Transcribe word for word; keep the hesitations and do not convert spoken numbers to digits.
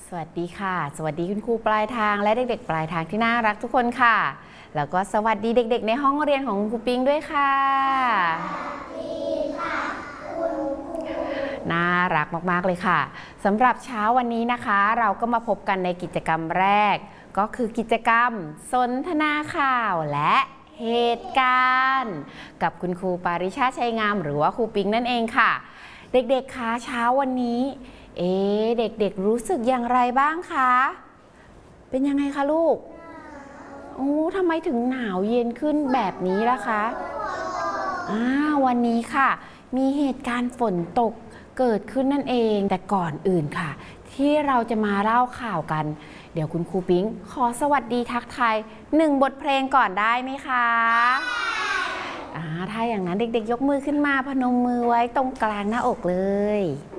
สวัสดีค่ะสวัสดีคุณครูปลายทางและเด็กๆปลายทางที่น่ารักทุกคนค่ะแล้วก็สวัสดีเด็กๆในห้องเรียนของครูปิงด้วยค่ะน่ารักมากๆเลยค่ะสำหรับเช้าวันนี้นะคะเราก็มาพบกันในกิจกรรมแรกก็คือกิจกรรมสนทนาข่าวและเหตุการณ์กับคุณครูปาริชาติชัยงามหรือว่าครูปิงนั่นเองค่ะเด็กๆคะเช้าวันนี้เอ๊ะเด็กๆรู้สึกอย่างไรบ้างคะเป็นยังไงคะลูกโอ้ทำไมถึงหนาวเย็นขึ้นแบบนี้ล่ะคะอ่าวันนี้ค่ะมีเหตุการณ์ฝนตกเกิดขึ้นนั่นเองแต่ก่อนอื่นค่ะที่เราจะมาเล่าข่าวกันเดี๋ยวคุณครูปิ๊งขอสวัสดีทักทายหนึ่งบทเพลงก่อนได้ไหมคะอ่าถ้าอย่างนั้นเด็กๆยกมือขึ้นมาพนมมือไว้ตรงกลางหน้าอกเลย